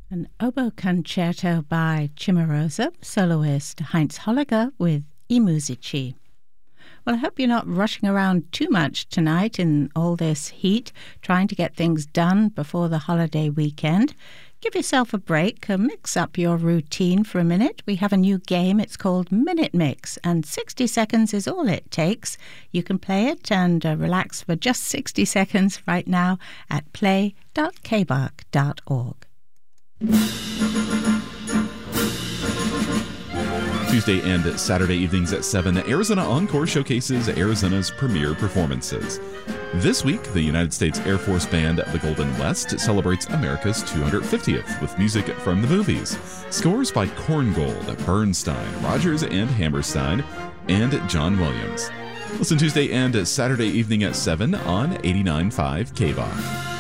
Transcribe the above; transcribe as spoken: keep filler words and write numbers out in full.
An oboe concerto by Cimarosa, soloist Heinz Holliger with I Musici. Well, I hope you're not rushing around too much tonight in all this heat, trying to get things done before the holiday weekend. Give yourself a break, uh, mix up your routine for a minute. We have a new game. It's called Minute Mix, and sixty seconds is all it takes. You can play it and uh, relax for just sixty seconds right now at play dot k b a r c dot org. Tuesday and Saturday evenings at seven, Arizona Encore showcases Arizona's premier performances. This week, the United States Air Force band The Golden West celebrates America's two hundred fiftieth with music from the movies. Scores by Korngold, Bernstein, Rodgers and Hammerstein, and John Williams. Listen Tuesday and Saturday evening at seven on eighty-nine point five K B A R.